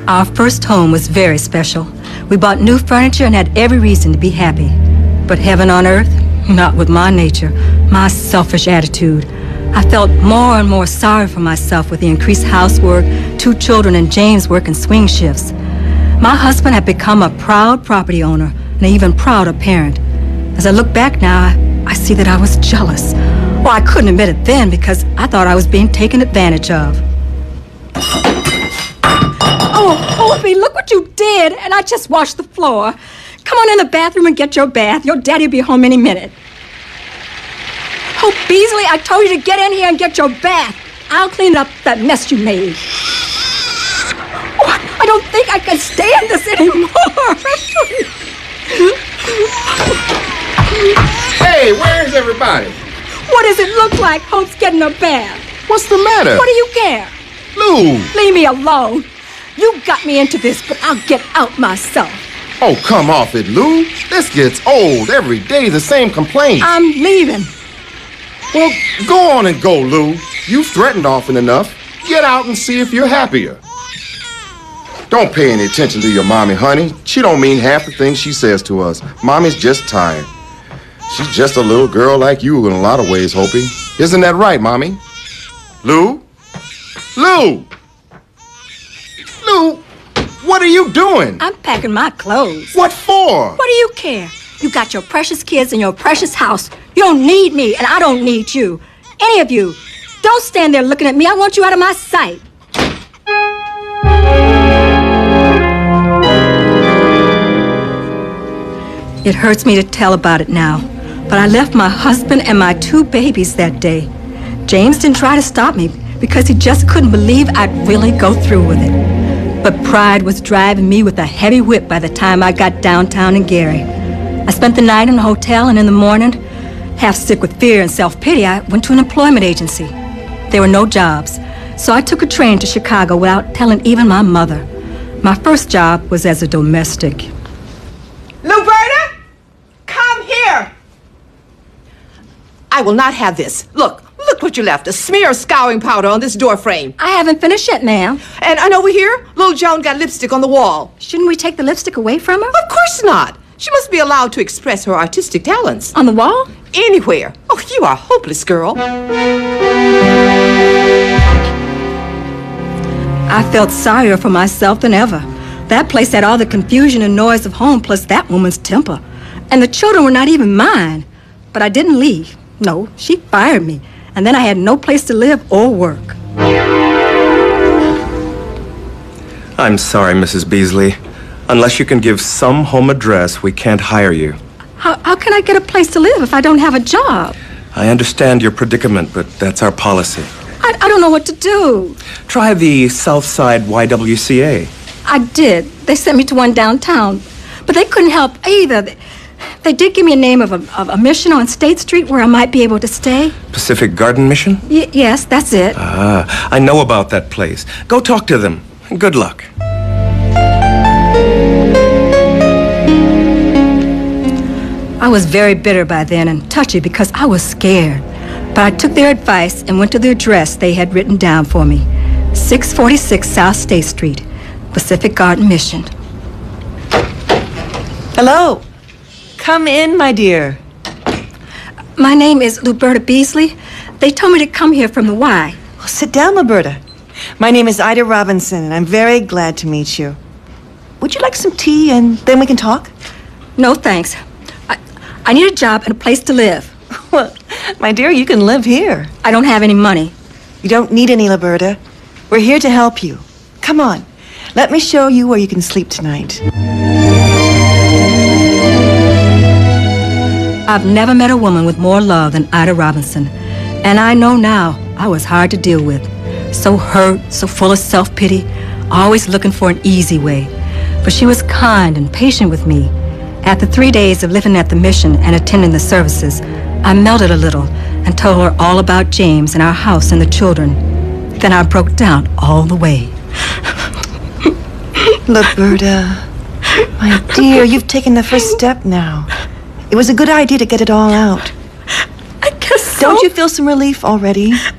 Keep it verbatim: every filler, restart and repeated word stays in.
Our first home was very special. We bought new furniture and had every reason to be happy. But heaven on earth? Not with my nature, my selfish attitude. I felt more and more sorry for myself with the increased housework, two children, and James working swing shifts. My husband had become a proud property owner and an even prouder parent. As I look back now, I, I see that I was jealous. Well, I couldn't admit it then because I thought I was being taken advantage of. Oh, Opie, look what you did. And I just washed the floor. Come on in the bathroom and get your bath. Your daddy'll be home any minute. Oh, Beasley, I told you to get in here and get your bath. I'll clean up that mess you made. Oh, I don't think I can stand this anymore. Hey, where's everybody? What does it look like Hope's getting a bath? What's the matter? What do you care? Lou! Leave me alone. You got me into this, but I'll get out myself. Oh, come off it, Lou. This gets old. Every day the same complaint. I'm leaving. Well, go on and go, Lou. You've threatened often enough. Get out and see if you're happier. Don't pay any attention to your mommy, honey. She don't mean half the things she says to us. Mommy's just tired. She's just a little girl like you in a lot of ways, Hopi. Isn't that right, Mommy? Lou? Lou! Lou, what are you doing? I'm packing my clothes. What for? What do you care? You got your precious kids in your precious house. You don't need me, and I don't need you. Any of you. Don't stand there looking at me. I want you out of my sight. It hurts me to tell about it now, but I left my husband and my two babies that day. James didn't try to stop me because he just couldn't believe I'd really go through with it. But pride was driving me with a heavy whip by the time I got downtown in Gary. I spent the night in a hotel, and in the morning, half sick with fear and self-pity, I went to an employment agency. There were no jobs, so I took a train to Chicago without telling even my mother. My first job was as a domestic. Luberta, come here. I will not have this. Look, look what you left. A smear of scouring powder on this door frame. I haven't finished yet, ma'am. And, and over here, little Joan got lipstick on the wall. Shouldn't we take the lipstick away from her? Of course not. She must be allowed to express her artistic talents. On the wall? Anywhere. Oh, you are a hopeless girl. I felt sorrier for myself than ever. That place had all the confusion and noise of home, plus that woman's temper. And the children were not even mine. But I didn't leave. No, she fired me. And then I had no place to live or work. I'm sorry, Missus Beasley. Unless you can give some home address, we can't hire you. How, how can I get a place to live if I don't have a job? I understand your predicament, but that's our policy. I, I don't know what to do. Try the Southside Y W C A. I did. They sent me to one downtown. But they couldn't help either. They, they did give me a name of a, of a mission on State Street where I might be able to stay. Pacific Garden Mission? Y- yes, that's it. Ah, I know about that place. Go talk to them. Good luck. I was very bitter by then and touchy because I was scared. But I took their advice and went to the address they had written down for me. six forty-six South State Street, Pacific Garden Mission. Hello. Come in, my dear. My name is Luberta Beasley. They told me to come here from the Y. Well, sit down, Luberta. My name is Ida Robinson, and I'm very glad to meet you. Would you like some tea, and then we can talk? No, thanks. I, I need a job and a place to live. Well, my dear, you can live here. I don't have any money. You don't need any, Luberta. We're here to help you. Come on. Let me show you where you can sleep tonight. I've never met a woman with more love than Ida Robinson. And I know now I was hard to deal with. So hurt, so full of self-pity, always looking for an easy way. But she was kind and patient with me. After three days of living at the mission and attending the services, I melted a little and told her all about James and our house and the children. Then I broke down all the way. Luberta, my dear, you've taken the first step now. It was a good idea to get it all out. I guess so. Don't you feel some relief already?